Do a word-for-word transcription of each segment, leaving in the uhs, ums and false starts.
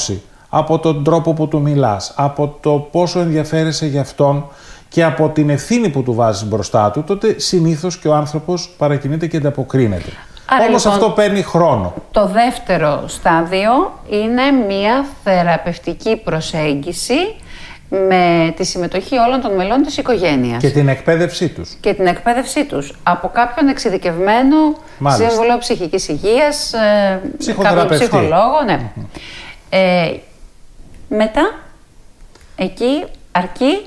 από τον τρόπο που του μιλάς, από το πόσο ενδιαφέρεσαι για αυτόν και από την ευθύνη που του βάζεις μπροστά του, τότε συνήθως και ο άνθρωπος παρακινείται και ανταποκρίνεται. Άρα, όμως λοιπόν, αυτό παίρνει χρόνο. Το δεύτερο στάδιο είναι μια θεραπευτική προσέγγιση με τη συμμετοχή όλων των μελών της οικογένειας. Και την εκπαίδευσή τους. Και την εκπαίδευσή τους. Από κάποιον εξειδικευμένο σύμβουλο ψυχικής υγείας, κάποιον ψυχολόγο. Ναι. Mm-hmm. Ε, μετά, εκεί αρκεί.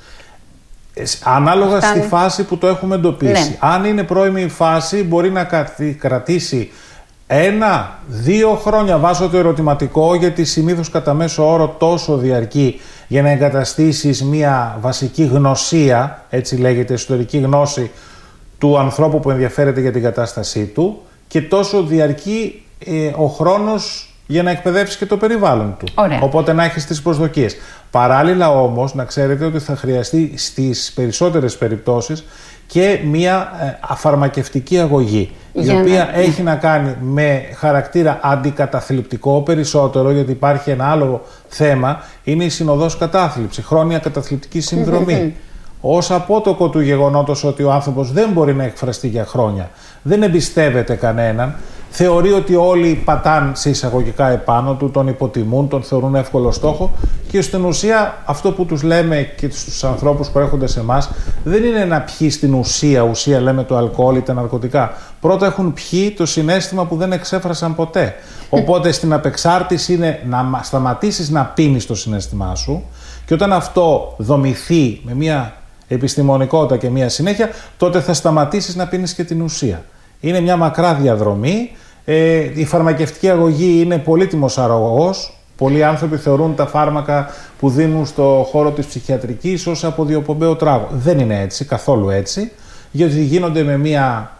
Ανάλογα Φτάνει. στη φάση που το έχουμε εντοπίσει. Ναι. Αν είναι πρώιμη φάση, μπορεί να κρατήσει ένα, δύο χρόνια, βάζω το ερωτηματικό, γιατί συνήθως κατά μέσο όρο τόσο διαρκεί για να εγκαταστήσεις μία βασική γνωσία, έτσι λέγεται, ιστορική γνώση του ανθρώπου που ενδιαφέρεται για την κατάστασή του, και τόσο διαρκεί ε, ο χρόνος για να εκπαιδεύσει και το περιβάλλον του. Ωραία. Οπότε να έχεις τις προσδοκίες. Παράλληλα όμως, να ξέρετε ότι θα χρειαστεί στις περισσότερες περιπτώσεις και μία ε, αφαρμακευτική αγωγή, για η οποία να... έχει να κάνει με χαρακτήρα αντικαταθλιπτικό περισσότερο, γιατί υπάρχει ένα άλλο θέμα, είναι η συνοδός κατάθλιψη, χρόνια καταθλιπτική συνδρομή. Ως απότοκο του γεγονότος ότι ο άνθρωπος δεν μπορεί να εκφραστεί για χρόνια, δεν εμπιστεύεται κανέναν, θεωρεί ότι όλοι πατάν σε εισαγωγικά επάνω του, τον υποτιμούν, τον θεωρούν εύκολο στόχο, και στην ουσία αυτό που τους λέμε και στους ανθρώπους που έρχονται σε εμάς δεν είναι να πιει στην ουσία, ουσία λέμε το αλκοόλ ή τα ναρκωτικά. Πρώτα έχουν πιει το συναίσθημα που δεν εξέφρασαν ποτέ. Οπότε στην απεξάρτηση είναι να σταματήσεις να πίνεις το συναίσθημά σου, και όταν αυτό δομηθεί με μια επιστημονικότητα και μια συνέχεια, τότε θα σταματήσεις να πίνεις και την ουσία. Είναι μια μακρά διαδρομή. Ε, η φαρμακευτική αγωγή είναι πολύτιμος αρρωγός. Πολλοί άνθρωποι θεωρούν τα φάρμακα που δίνουν στο χώρο της ψυχιατρικής ως αποδιοπομπαίο τράγο. Δεν είναι έτσι, καθόλου έτσι, γιατί γίνονται με μια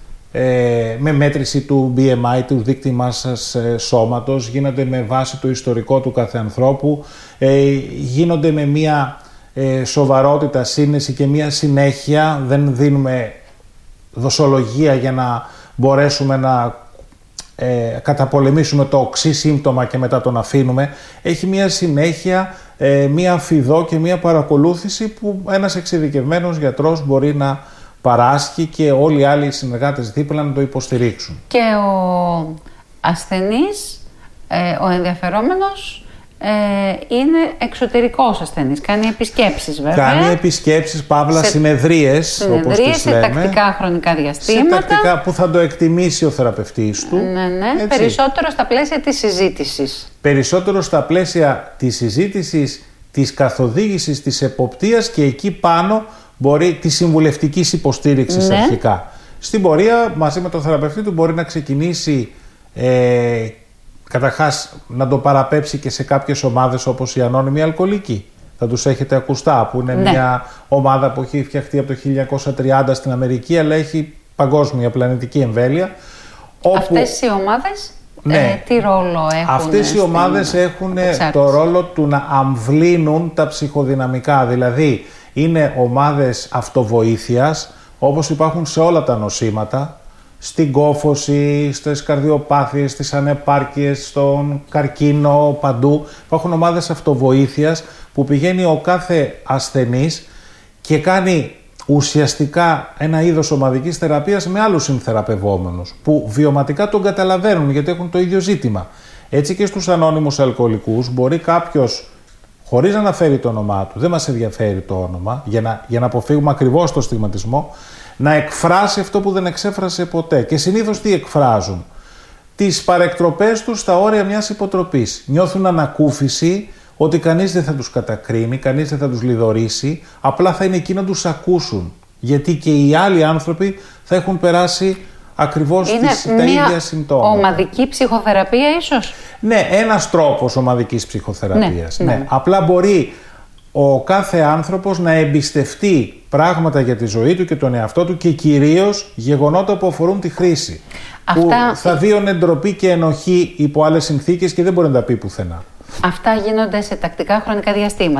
ε, με μέτρηση του μπι εμ άι, του δείκτη μάσας ε, σώματος, γίνονται με βάση το ιστορικό του κάθε ανθρώπου, ε, γίνονται με μια ε, σοβαρότητα, σύνεση και μια συνέχεια. Δεν δίνουμε δοσολογία για να μπορέσουμε να ε, καταπολεμήσουμε το οξύ σύμπτωμα και μετά τον αφήνουμε. Έχει μια συνέχεια, ε, μια φιδό και μια παρακολούθηση που ένας εξειδικευμένος γιατρός μπορεί να παράσχει και όλοι οι άλλοι συνεργάτες δίπλα να το υποστηρίξουν. Και ο ασθενής, ε, ο ενδιαφερόμενος, Ε, είναι εξωτερικός ασθενής, κάνει επισκέψεις βέβαια. Κάνει επισκέψεις, παύλα, σε... συνεδρίες, συνεδρίες όπως τις λέμε. Σε τακτικά χρονικά διαστήματα. Σε τακτικά που θα το εκτιμήσει ο θεραπευτής του. Ναι, ναι. Έτσι. Περισσότερο στα πλαίσια της συζήτησης. Περισσότερο στα πλαίσια της συζήτησης, της καθοδήγησης, της εποπτείας, και εκεί πάνω μπορεί της συμβουλευτικής υποστήριξης, ναι, αρχικά. Στην πορεία, μαζί με τον θεραπευτή του, μπορεί να ξεκινήσει ε, καταρχάς να το παραπέψει και σε κάποιες ομάδες όπως οι ανώνυμοι αλκοολικοί. Θα τους έχετε ακουστά, που είναι, ναι, μια ομάδα που έχει φτιαχτεί από το χίλια εννιακόσια τριάντα στην Αμερική, αλλά έχει παγκόσμια πλανητική εμβέλεια. Όπου... Αυτές οι ομάδες, ναι, ε, τι ρόλο έχουν? Αυτές οι ομάδες έχουν το ρόλο του να αμβλύνουν τα ψυχοδυναμικά. Δηλαδή είναι ομάδες αυτοβοήθειας, όπως υπάρχουν σε όλα τα νοσήματα, στην κόφωση, στις καρδιοπάθειες, στις ανεπάρκειες, στον καρκίνο, παντού. Υπάρχουν ομάδες αυτοβοήθειας που πηγαίνει ο κάθε ασθενής και κάνει ουσιαστικά ένα είδος ομαδικής θεραπείας με άλλους συνθεραπευόμενους που βιωματικά τον καταλαβαίνουν, γιατί έχουν το ίδιο ζήτημα. Έτσι και στους ανώνυμους αλκοολικούς μπορεί κάποιος, χωρίς να αναφέρει το όνομά του, δεν μας ενδιαφέρει το όνομα, για να, για να αποφύγουμε ακριβώς το στιγματισμό, να εκφράσει αυτό που δεν εξέφρασε ποτέ. Και συνήθως τι εκφράζουν? Τις παρεκτροπές τους στα όρια μιας υποτροπής. Νιώθουν ανακούφιση, ότι κανείς δεν θα τους κατακρίνει, κανείς δεν θα τους λιδωρήσει, απλά θα είναι εκεί να τους ακούσουν. Γιατί και οι άλλοι άνθρωποι θα έχουν περάσει ακριβώς τις, τα ίδια συμπτώματα. Είναι ομαδική ψυχοθεραπεία ίσως? Ναι, ένας τρόπος ομαδικής ψυχοθεραπείας. Ναι, ναι. Ναι. Απλά μπορεί ο κάθε άνθρωπος να εμπιστευτεί πράγματα για τη ζωή του και τον εαυτό του, και κυρίως γεγονότα που αφορούν τη χρήση. Αυτά... που θα βίωνε ντροπή και ενοχή υπό άλλες συνθήκες και δεν μπορεί να τα πει πουθενά. Αυτά γίνονται σε τακτικά χρονικά διαστήματα.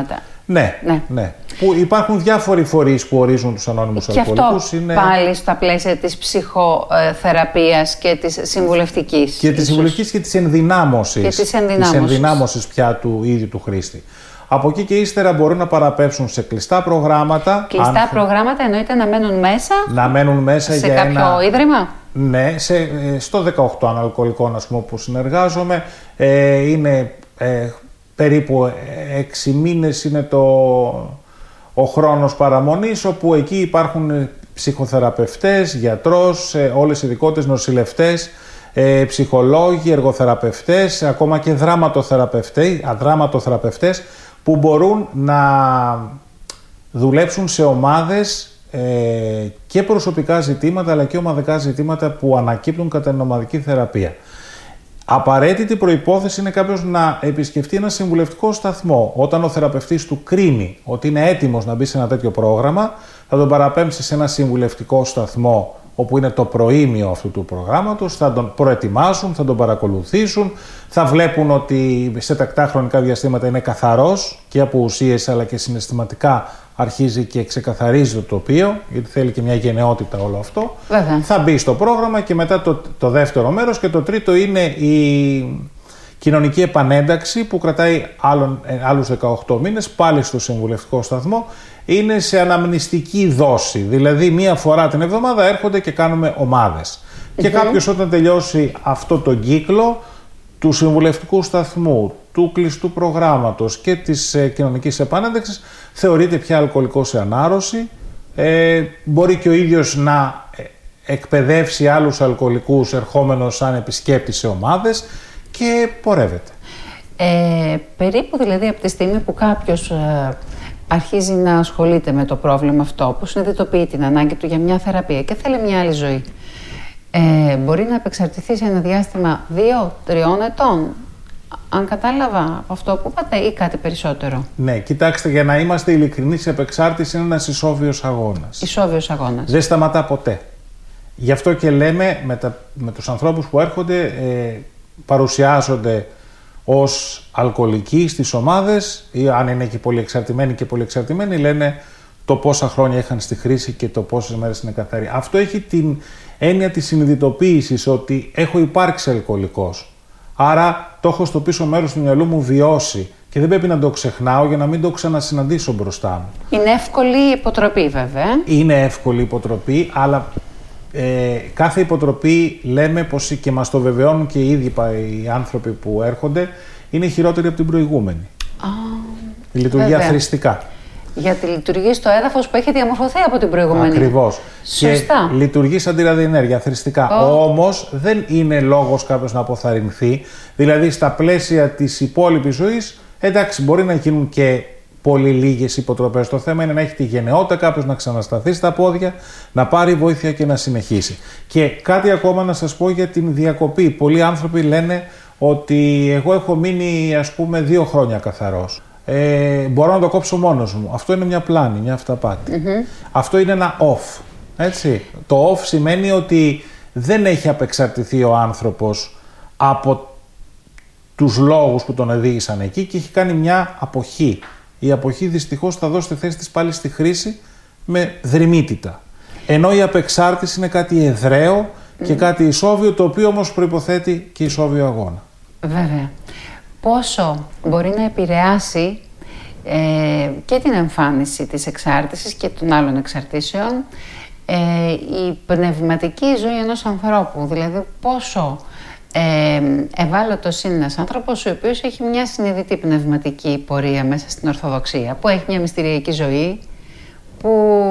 Ναι, ναι, ναι. Που υπάρχουν διάφοροι φορείς που ορίζουν τους ανώνυμους και αλκοολικούς. Αυτό είναι... πάλι στα πλαίσια της ψυχοθεραπείας και της συμβουλευτικής. Και της συμβουλευτικής και της ενδυνάμωσης. Και της ενδυνάμωσης. Της ενδυνάμωσης πια του ίδιου του χρήστη. Από εκεί και ύστερα μπορούν να παραπέμψουν σε κλειστά προγράμματα. Κλειστά αν... προγράμματα εννοείται να μένουν μέσα. Να μένουν μέσα σε για κάποιο ένα... ίδρυμα. Ναι, σε, στο δεκαοκτώ αναλκοολικών, ας πούμε, που συνεργάζομαι. Ε, είναι ε, περίπου έξι μήνες είναι το, ο χρόνος παραμονής, όπου εκεί υπάρχουν ψυχοθεραπευτές, γιατρός, ε, όλες οι ειδικότητες, νοσηλευτές, ε, ψυχολόγοι, εργοθεραπευτές, ακόμα και δράματοθεραπευτές, αδράματοθεραπευτές, που μπορούν να δουλέψουν σε ομάδες ε, και προσωπικά ζητήματα, αλλά και ομαδικά ζητήματα που ανακύπτουν κατά την ομαδική θεραπεία. Απαραίτητη προϋπόθεση είναι κάποιος να επισκεφτεί ένα συμβουλευτικό σταθμό. Όταν ο θεραπευτής του κρίνει ότι είναι έτοιμος να μπει σε ένα τέτοιο πρόγραμμα, θα τον παραπέμψει σε ένα συμβουλευτικό σταθμό, όπου είναι το προήμιο αυτού του προγράμματος, θα τον προετοιμάσουν, θα τον παρακολουθήσουν, θα βλέπουν ότι σε τακτά χρονικά διαστήματα είναι καθαρός και από ουσίες αλλά και συναισθηματικά αρχίζει και ξεκαθαρίζει το τοπίο, γιατί θέλει και μια γενναιότητα όλο αυτό. Βέβαια. Θα μπει στο πρόγραμμα και μετά το, το δεύτερο μέρος, και το τρίτο είναι η κοινωνική επανένταξη που κρατάει άλλον, άλλους δεκαοκτώ μήνες, πάλι στο συμβουλευτικό σταθμό. Είναι σε αναμνηστική δόση, δηλαδή μία φορά την εβδομάδα έρχονται και κάνουμε ομάδες. Mm-hmm. Και κάποιος όταν τελειώσει αυτό το κύκλο του συμβουλευτικού σταθμού, του κλειστού προγράμματος και της ε, κοινωνικής επανένταξης, θεωρείται πια αλκοολικός σε ανάρρωση. Ε, μπορεί και ο ίδιος να εκπαιδεύσει άλλους αλκοολικούς ερχόμενος σαν επισκέπτης σε ομάδες και πορεύεται. Ε, περίπου δηλαδή από τη στιγμή που κάποιος ε, αρχίζει να ασχολείται με το πρόβλημα αυτό, που συνειδητοποιεί την ανάγκη του για μια θεραπεία και θέλει μια άλλη ζωή, ε, μπορεί να επεξαρτηθεί σε ένα διάστημα δύο τριών ετών, αν κατάλαβα από αυτό που είπατε, ή κάτι περισσότερο? Ναι, κοιτάξτε, για να είμαστε ειλικρινείς, η επεξάρτηση είναι ένας ισόβιος αγώνας. Ισόβιος αγώνας. Δεν σταματά ποτέ. Γι' αυτό και λέμε με, τα, με τους ανθρώπους που έρχονται, ε, παρουσιάζονται ως αλκοολικοί στις ομάδες, ή αν είναι και πολύ εξαρτημένοι και πολύ εξαρτημένοι, λένε το πόσα χρόνια είχαν στη χρήση και το πόσες μέρες είναι καθαροί. Αυτό έχει την έννοια της συνειδητοποίησης ότι έχω υπάρξει αλκοολικός. Άρα το έχω στο πίσω μέρος του μυαλού μου βιώσει και δεν πρέπει να το ξεχνάω για να μην το ξανασυναντήσω μπροστά μου. Είναι εύκολη υποτροπή βέβαια. Είναι εύκολη υποτροπή, αλλά ε, κάθε υποτροπή λέμε πως, και μας το βεβαιώνουν και οι ίδιοι οι άνθρωποι που έρχονται, είναι χειρότερη από την προηγούμενη. Α, η λειτουργία βέβαια. Θρηστικά. Γιατί λειτουργεί στο έδαφος που έχει διαμορφωθεί από την προηγούμενη. Ακριβώς. Σωστά. Και λειτουργεί σαν τη ραδιενέργεια, θρηστικά. Oh. Όμως δεν είναι λόγος κάποιος να αποθαρρυνθεί. Δηλαδή στα πλαίσια της υπόλοιπης ζωής, εντάξει, μπορεί να γίνουν και πολύ λίγες υποτροπές. Το θέμα είναι να έχει τη γενναιότητα κάποιος να ξανασταθεί στα πόδια, να πάρει βοήθεια και να συνεχίσει. Και κάτι ακόμα να σας πω για την διακοπή. Πολλοί άνθρωποι λένε ότι εγώ έχω μείνει, ας πούμε, δύο χρόνια καθαρός. Ε, μπορώ να το κόψω μόνος μου. Αυτό είναι μια πλάνη, μια αυταπάτη. Mm-hmm. Αυτό είναι ένα off. Έτσι. Το off σημαίνει ότι δεν έχει απεξαρτηθεί ο άνθρωπος από τους λόγους που τον οδήγησαν εκεί και έχει κάνει μια αποχή. Η αποχή δυστυχώς θα δώσει τη θέση της πάλι στη χρήση με δρυμύτητα. Ενώ η απεξάρτηση είναι κάτι εδραίο και mm. κάτι ισόβιο, το οποίο όμως προϋποθέτει και ισόβιο αγώνα. Βέβαια. Πόσο μπορεί να επηρεάσει ε, και την εμφάνιση της εξάρτησης και των άλλων εξαρτήσεων ε, η πνευματική ζωή ενός ανθρώπου, δηλαδή πόσο ε, ευάλωτος είναι ένας άνθρωπος ο οποίος έχει μια συνειδητή πνευματική πορεία μέσα στην Ορθοδοξία, που έχει μια μυστηριακή ζωή, που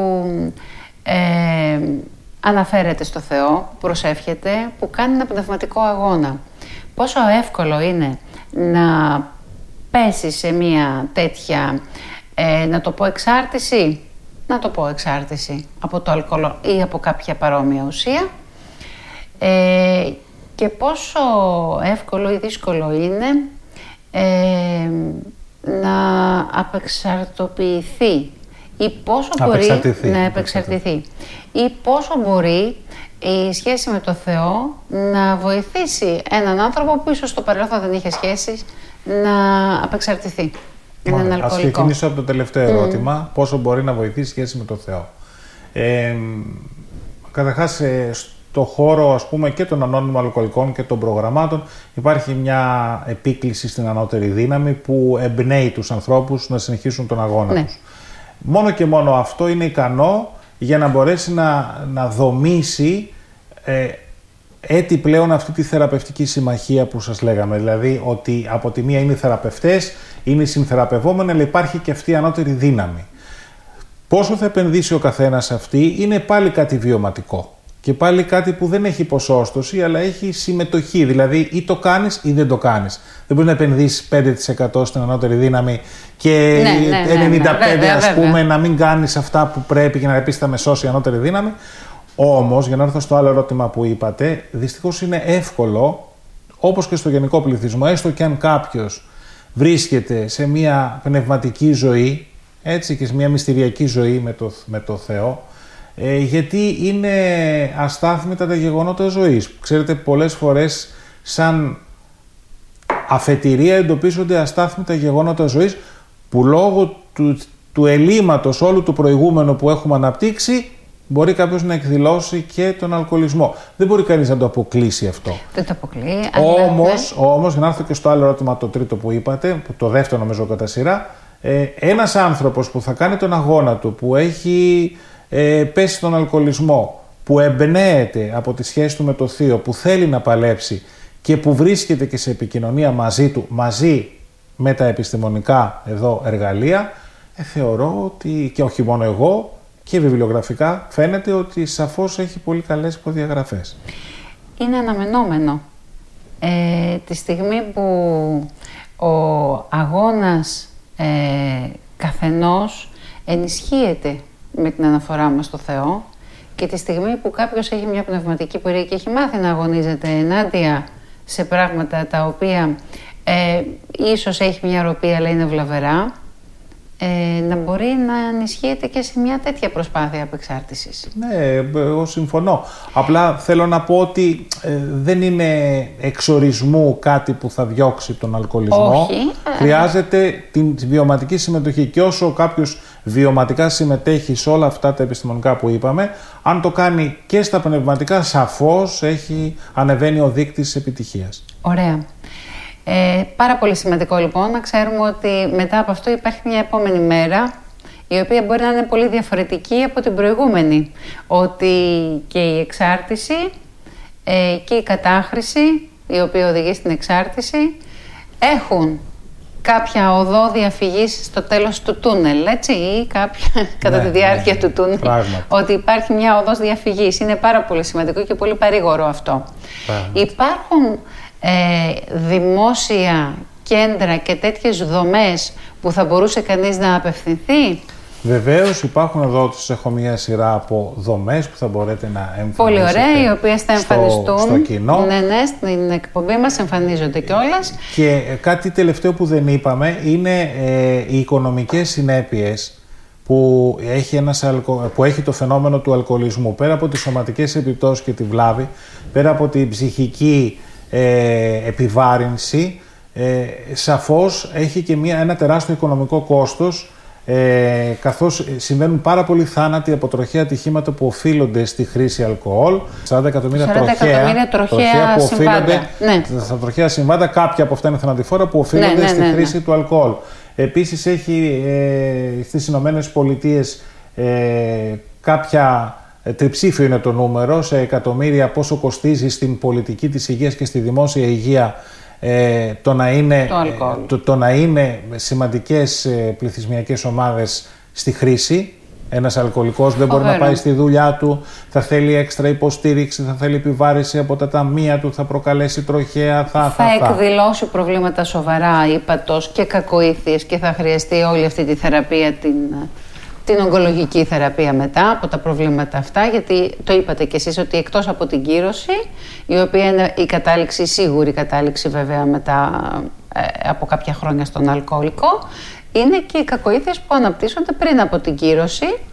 ε, αναφέρεται στο Θεό, προσεύχεται, που κάνει ένα πνευματικό αγώνα. Πόσο εύκολο είναι να πέσει σε μια τέτοια, ε, να το πω εξάρτηση, να το πω εξάρτηση από το αλκοόλ ή από κάποια παρόμοια ουσία, ε, και πόσο εύκολο ή δύσκολο είναι ε, να απεξαρτοποιηθεί ή πόσο μπορεί να επεξαρτηθεί ή πόσο μπορεί η σχέση με το Θεό να βοηθήσει έναν άνθρωπο που ίσως στο παρελθόν δεν είχε σχέση να απεξαρτηθεί. Είναι ένα αλκοολικό. Ας ξεκινήσω από το τελευταίο mm. ερώτημα, πόσο μπορεί να βοηθήσει σχέση με το Θεό. Ε, καταρχάς, στο χώρο, ας πούμε, και των ανώνυμων αλκοολικών και των προγραμμάτων υπάρχει μια επίκληση στην ανώτερη δύναμη που εμπνέει τους ανθρώπους να συνεχίσουν τον αγώνα ναι. τους. Μόνο και μόνο αυτό είναι ικανό για να μπορέσει να, να δομήσει ε, έτσι πλέον αυτή τη θεραπευτική συμμαχία που σας λέγαμε. Δηλαδή ότι από τη μία είναι οι θεραπευτές, είναι οι συνθεραπευόμενοι, αλλά υπάρχει και αυτή η ανώτερη δύναμη. Πόσο θα επενδύσει ο καθένας σε αυτή είναι πάλι κάτι βιωματικό. Και πάλι κάτι που δεν έχει ποσόστοση, αλλά έχει συμμετοχή. Δηλαδή, ή το κάνεις ή δεν το κάνεις. Δεν μπορεί να επενδύσεις πέντε τοις εκατό στην ανώτερη δύναμη και ναι, ναι, ενενήντα πέντε τοις εκατό, ναι, ναι, ας βέβαια, πούμε, βέβαια. να μην κάνεις αυτά που πρέπει και να επίσης θα με σώσει η ανώτερη δύναμη. Όμως, για να έρθω στο άλλο ερώτημα που είπατε, δυστυχώς είναι εύκολο, όπως και στο γενικό πληθυσμό, έστω και αν κάποιος βρίσκεται σε μια πνευματική ζωή, έτσι, και σε μια μυστηριακή ζωή με το, με το Θεό, Ε, γιατί είναι αστάθμητα τα γεγονότα ζωής. Ξέρετε, πολλές φορές σαν αφετηρία εντοπίζονται αστάθμητα γεγονότα ζωής που λόγω του, του ελλείμματος όλου του προηγούμενου που έχουμε αναπτύξει μπορεί κάποιος να εκδηλώσει και τον αλκοολισμό. Δεν μπορεί κανείς να το αποκλείσει αυτό. Δεν το αποκλείει. Όμως, όμως, για να έρθω και στο άλλο ερώτημα, το τρίτο που είπατε, το δεύτερο νομίζω κατά σειρά, ε, ένας άνθρωπος που θα κάνει τον αγώνα του, που έχει Ε, πέσει στον αλκοολισμό, που εμπνέεται από τη σχέση του με το Θείο, που θέλει να παλέψει και που βρίσκεται και σε επικοινωνία μαζί του, μαζί με τα επιστημονικά εδώ εργαλεία, ε, θεωρώ ότι, και όχι μόνο εγώ, και βιβλιογραφικά φαίνεται ότι σαφώς έχει πολύ καλές προδιαγραφές. Είναι αναμενόμενο. Ε, τη στιγμή που ο αγώνας ε, καθενός ενισχύεται με την αναφορά μας στο Θεό και τη στιγμή που κάποιος έχει μια πνευματική πορεία και έχει μάθει να αγωνίζεται ενάντια σε πράγματα τα οποία ε, ίσως έχει μια ροπή αλλά είναι βλαβερά, ε, να μπορεί να ενισχύεται και σε μια τέτοια προσπάθεια απεξάρτησης. Ναι, εγώ συμφωνώ. Απλά θέλω να πω ότι ε, δεν είναι εξορισμού κάτι που θα διώξει τον αλκοολισμό. Όχι. Χρειάζεται την βιωματική συμμετοχή. Και όσο κάποιος βιωματικά συμμετέχει σε όλα αυτά τα επιστημονικά που είπαμε, αν το κάνει και στα πνευματικά, σαφώς έχει ανεβαίνει ο δείκτης επιτυχίας. Ωραία. Ε, πάρα πολύ σημαντικό λοιπόν να ξέρουμε ότι μετά από αυτό υπάρχει μια επόμενη μέρα η οποία μπορεί να είναι πολύ διαφορετική από την προηγούμενη. Ότι και η εξάρτηση ε, και η κατάχρηση, η οποία οδηγεί στην εξάρτηση, έχουν κάποια οδό διαφυγής στο τέλος του τούνελ, έτσι, ή κάποια κατά ναι, τη διάρκεια ναι, του τούνελ. Πράγματι. Ότι υπάρχει μια οδός διαφυγής. Είναι πάρα πολύ σημαντικό και πολύ παρήγορο αυτό. Πράγματι. Υπάρχουν ε, δημόσια κέντρα και τέτοιες δομές που θα μπορούσε κανείς να απευθυνθεί? Βεβαίως υπάρχουν εδώ, τους έχω μια σειρά από δομές που θα μπορείτε να εμφανίσετε. Πολύ ωραία, οι οποίες θα εμφανιστούν στο, στο κοινό. Ναι, ναι, στην εκπομπή μας εμφανίζονται κιόλας. Και κάτι τελευταίο που δεν είπαμε είναι ε, οι οικονομικές συνέπειες που έχει, ένας αλκο... που έχει το φαινόμενο του αλκοολισμού. Πέρα από τις σωματικές επιπτώσεις και τη βλάβη, πέρα από την ψυχική ε, επιβάρυνση, ε, σαφώς έχει και μια, ένα τεράστιο οικονομικό κόστος, Ε, καθώς συμβαίνουν πάρα πολλοί θάνατοι από τροχαία ατυχήματα που οφείλονται στη χρήση αλκοόλ. σαράντα εκατομμύρια τροχαία, τροχαία που οφείλονται ναι. στα τροχαία συμβάντα. Κάποια από αυτά είναι θανατηφόρα που οφείλονται ναι, ναι, στη ναι, ναι. χρήση του αλκοόλ. Επίσης έχει ε, στις Ηνωμένες Πολιτείες ε, κάποια ε, τριψήφιο είναι το νούμερο σε εκατομμύρια πόσο κοστίζει στην πολιτική της υγείας και στη δημόσια υγεία Ε, το, να είναι, το, το, το να είναι σημαντικές ε, πληθυσμιακές ομάδες στη χρήση. Ένας αλκοολικός δεν μπορεί να πάει στη δουλειά του, θα θέλει έξτρα υποστήριξη, θα θέλει επιβάρηση από τα ταμεία του, θα προκαλέσει τροχαία, θα, θα, θα εκδηλώσει προβλήματα σοβαρά, ύπατος και κακοήθειες και θα χρειαστεί όλη αυτή τη θεραπεία, την, την ογκολογική θεραπεία μετά από τα προβλήματα αυτά, γιατί το είπατε κι εσείς ότι εκτός από την κύρωση, η οποία είναι η κατάληξη, η σίγουρη κατάληξη βέβαια μετά ε, από κάποια χρόνια στον αλκοολικό, είναι και οι κακοήθειες που αναπτύσσονται πριν από την κύρωση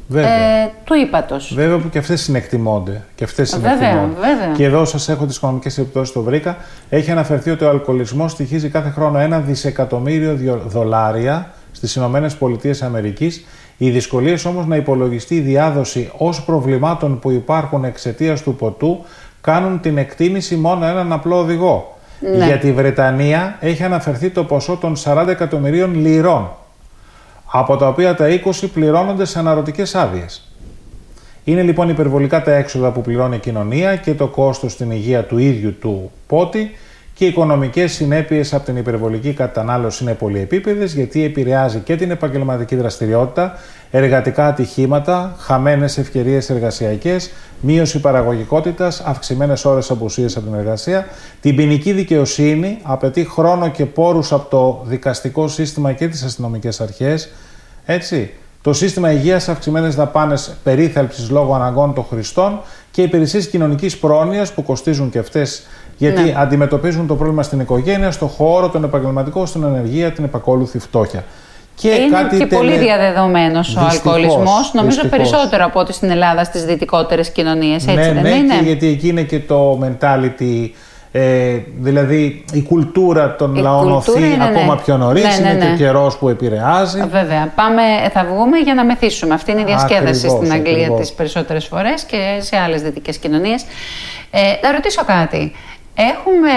ε, του ύπατος. Βέβαια που και αυτές συνεκτιμώνται. Και αυτές συνεκτιμώνται. Βέβαια, βέβαια. Και εδώ σας έχω τις οικονομικές επιπτώσεις, το βρήκα. Έχει αναφερθεί ότι ο αλκοολισμός στοιχίζει κάθε χρόνο ένα δισεκατομμύριο δολάρια στις Ηνωμένες Πολιτείες Αμερικής. Οι δυσκολίες όμως να υπολογιστεί η διάδοση ως προβλημάτων που υπάρχουν εξαιτίας του ποτού κάνουν την εκτίμηση μόνο έναν απλό οδηγό. Ναι. Για τη Βρετανία έχει αναφερθεί το ποσό των σαράντα εκατομμυρίων λιρών, από τα οποία τα είκοσι πληρώνονται σε αναρωτικές άδειες. Είναι λοιπόν υπερβολικά τα έξοδα που πληρώνει η κοινωνία και το κόστος στην υγεία του ίδιου του πότη, και οι οικονομικές συνέπειες από την υπερβολική κατανάλωση είναι πολυεπίπεδες, γιατί επηρεάζει και την επαγγελματική δραστηριότητα, εργατικά ατυχήματα, χαμένες ευκαιρίες εργασιακές, μείωση παραγωγικότητας, αυξημένες ώρες απουσίας από την εργασία. Την ποινική δικαιοσύνη απαιτεί χρόνο και πόρους από το δικαστικό σύστημα και τις αστυνομικές αρχές. Έτσι. Το σύστημα υγείας, αυξημένες δαπάνες περίθαλψης λόγω αναγκών των χρηστών και υπηρεσίες κοινωνικής πρόνοιας που κοστίζουν και αυτές, γιατί ναι. αντιμετωπίζουν το πρόβλημα στην οικογένεια, στον χώρο, τον επαγγελματικό, στην ανεργία, την επακόλουθη φτώχεια. Και είναι κάτι και τελε... πολύ διαδεδομένος ο αλκοολισμός, νομίζω δυστυχώς. Περισσότερο από ό,τι στην Ελλάδα στις δυτικότερες κοινωνίες, έτσι ναι, δεν ναι, είναι? Και γιατί εκεί είναι και το mentality, ε, δηλαδή η κουλτούρα των η λαών οθεί ακόμα ναι. πιο νωρίς, ναι, ναι, ναι. είναι και ο καιρός που επηρεάζει. Βέβαια, πάμε, θα βγούμε για να μεθύσουμε. Αυτή είναι η διασκέδαση ακριβώς, στην Αγγλία ακριβώς. τις περισσότερες φορές και σε άλλες δυτικές κοινωνίες. Ε, να ρωτήσω κάτι. Έχουμε,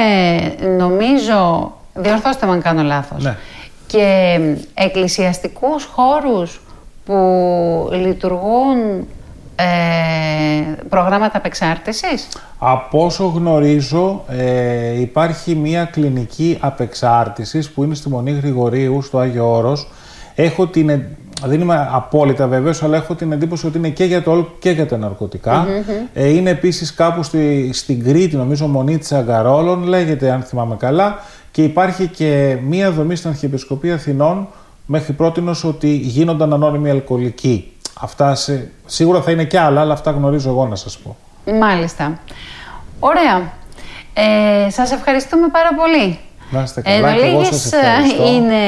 νομίζω, διορθώστε με αν κάνω λάθος, ναι. και εκκλησιαστικούς χώρους που λειτουργούν ε, προγράμματα απεξάρτησης. Από όσο γνωρίζω ε, υπάρχει μια κλινική απεξάρτησης που είναι στη Μονή Γρηγορίου στο Άγιο Όρος. Έχω την, δεν είμαι απόλυτα βέβαιος, αλλά έχω την εντύπωση ότι είναι και για το όλο και για τα ναρκωτικά. Mm-hmm. Ε, είναι επίσης κάπου στη, στην Κρήτη, νομίζω Μονή Τσαγκαρόλων λέγεται, αν θυμάμαι καλά. Και υπάρχει και μία δομή στην Αρχιεπισκοπή Αθηνών μέχρι πρότινος ότι γίνονταν ανώνυμοι αλκοολικοί. Αυτά σε, σίγουρα θα είναι και άλλα, αλλά αυτά γνωρίζω εγώ να σας πω. Μάλιστα. Ωραία. Ε, σας ευχαριστούμε πάρα πολύ. Να είστε καλά, ε, και εγώ σας ευχαριστώ. Είναι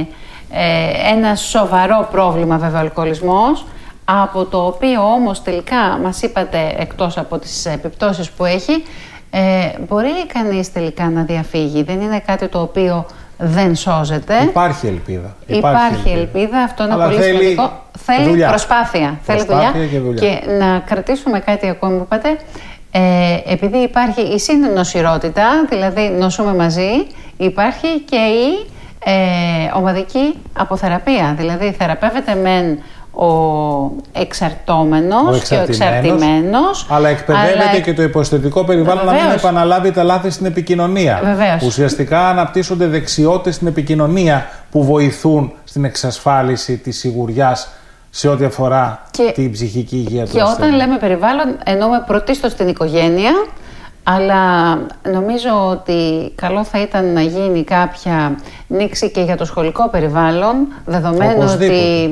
ε, ένα σοβαρό πρόβλημα βέβαια ο αλκοολισμός, από το οποίο όμως τελικά μας είπατε, εκτός από τις επιπτώσεις που έχει, Ε, μπορεί κανείς τελικά να διαφύγει? Δεν είναι κάτι το οποίο δεν σώζεται. Υπάρχει ελπίδα. Υπάρχει, Υπάρχει ελπίδα. ελπίδα, αυτό είναι αλλά πολύ θέλει σημαντικό. Θέλει δουλειά. προσπάθεια. προσπάθεια θέλει δουλειά. Και, δουλειά. Και να κρατήσουμε κάτι ακόμη που είπατε. Ε, επειδή υπάρχει η συννοσηρότητα, δηλαδή νοσούμε μαζί, υπάρχει και η ε, ομαδική αποθεραπεία. Δηλαδή θεραπεύεται μεν ο εξαρτώμενος και ο εξαρτημένος, αλλά εκπαιδεύεται αλλά... και το υποστητικό περιβάλλον Βεβαίως. να μην επαναλάβει τα λάθη στην επικοινωνία. Βεβαίως. Ουσιαστικά αναπτύσσονται δεξιότητες στην επικοινωνία που βοηθούν στην εξασφάλιση της σιγουριάς σε ό,τι αφορά και... την ψυχική υγεία του Και ασθενή. Όταν λέμε περιβάλλον, εννοούμε πρωτίστως την οικογένεια, αλλά νομίζω ότι καλό θα ήταν να γίνει κάποια νήξη και για το σχολικό περιβάλλον, δεδομένου Οπωσδήποτε. ότι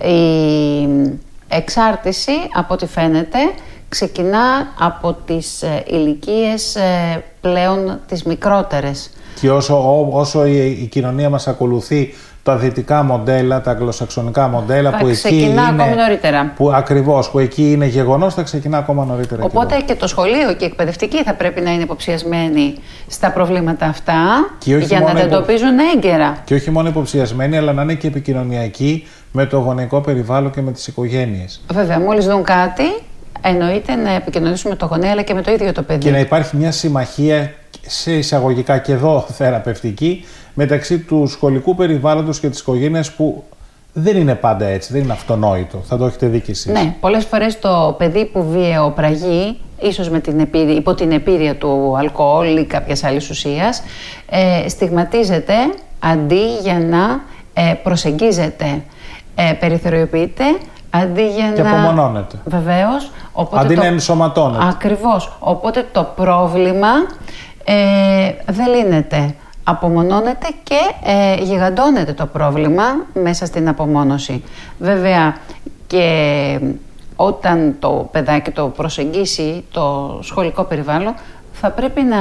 η εξάρτηση, από ό,τι φαίνεται, ξεκινά από τις ε, ηλικίες ε, πλέον τις μικρότερες. Και όσο, όσο η, η κοινωνία μας ακολουθεί τα δυτικά μοντέλα, τα αγγλοσαξονικά μοντέλα, θα που εκεί είναι, ακόμη νωρίτερα. Που ακριβώς, που εκεί είναι γεγονός, θα ξεκινά ακόμα νωρίτερα. Οπότε και, και το σχολείο και οι εκπαιδευτικοί θα πρέπει να είναι υποψιασμένοι στα προβλήματα αυτά για να τα εντοπίζουν έγκαιρα. Και όχι μόνο υποψιασμένοι, αλλά να είναι και επικοινωνιακοί με το γονεϊκό περιβάλλον και με τις οικογένειες. Βέβαια, μόλις δουν κάτι, εννοείται να επικοινωνήσουμε με το γονέα αλλά και με το ίδιο το παιδί. Και να υπάρχει μια συμμαχία σε εισαγωγικά και εδώ θεραπευτική μεταξύ του σχολικού περιβάλλοντος και της οικογένειας, που δεν είναι πάντα έτσι, δεν είναι αυτονόητο. Θα το έχετε δει κι εσείς. Ναι, πολλές φορές το παιδί που βιαιοπραγεί, ίσως με την επίρρεια, υπό την επίρρεια του αλκοόλ ή κάποιας άλλης ουσίας, ε, στιγματίζεται αντί για να ε, προσεγγίζεται, ε, περιθωριοποιείται, αντί για και να... Και απομονώνεται. Βεβαίως. Αντί το... να ενσωματώνεται. Ακριβώς. Οπότε το πρόβλημα ε, δεν λύνεται. Απομονώνεται και ε, γιγαντώνεται το πρόβλημα μέσα στην απομόνωση. Βέβαια, και όταν το παιδάκι το προσεγγίσει το σχολικό περιβάλλον, θα πρέπει να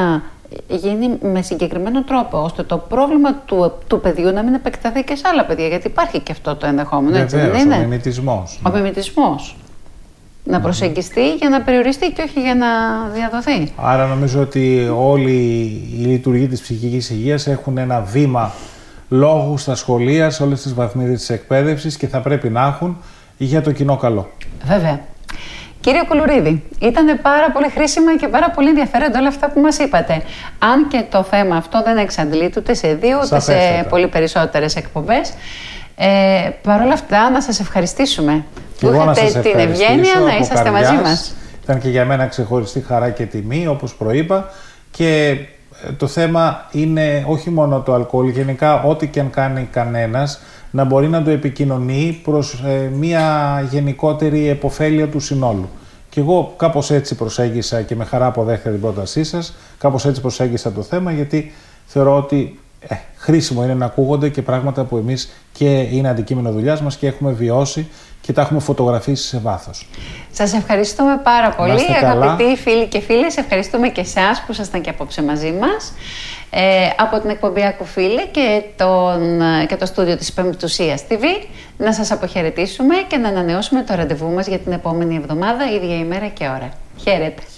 γίνει με συγκεκριμένο τρόπο, ώστε το πρόβλημα του, του παιδιού να μην επεκταθεί και σε άλλα παιδιά, γιατί υπάρχει και αυτό το ενδεχόμενο. Βεβαίως, έτσι δεν είναι? Ο μιμητισμός. Ο μιμητισμός. Να προσεγγιστεί mm-hmm. για να περιοριστεί και όχι για να διαδοθεί. Άρα νομίζω ότι όλοι οι λειτουργοί της ψυχικής υγείας έχουν ένα βήμα λόγου στα σχολεία, σε όλες τις βαθμίδες της εκπαίδευσης και θα πρέπει να έχουν για το κοινό καλό. Βέβαια. Κύριε Κουλουρίδη, ήταν πάρα πολύ χρήσιμα και πάρα πολύ ενδιαφέροντα όλα αυτά που μας είπατε. Αν και το θέμα αυτό δεν εξαντλείται ούτε σε δύο, ούτε σε πολύ περισσότερες εκπομπές. Ε, Παρ' όλα αυτά, να σας ευχαριστήσουμε που είχατε την ευγένεια να είσαστε καρδιάς, μαζί μας. Ήταν και για μένα ξεχωριστή χαρά και τιμή, όπως προείπα. Και το θέμα είναι όχι μόνο το αλκοόλ, γενικά ό,τι και αν κάνει κανένας, να μπορεί να το επικοινωνεί προς ε, μια γενικότερη επωφέλεια του συνόλου. Και εγώ κάπως έτσι προσέγγισα και με χαρά αποδέχτηκα την πρότασή σας, κάπως έτσι προσέγγισα το θέμα, γιατί θεωρώ ότι ε, χρήσιμο είναι να ακούγονται και πράγματα που εμείς και είναι αντικείμενο δουλειάς μας και έχουμε βιώσει και τα έχουμε φωτογραφίσει σε βάθος. Σας ευχαριστούμε πάρα πολύ, αγαπητοί φίλοι και φίλες. Ευχαριστούμε και εσάς που ήσασταν και απόψε μαζί μας. Ε, από την εκπομπή Ακουφίλε και, τον, και το στούντιο της Πεμπτουσίας τι βι, να σας αποχαιρετήσουμε και να ανανεώσουμε το ραντεβού μας για την επόμενη εβδομάδα, ίδια ημέρα και ώρα. Χαίρετε!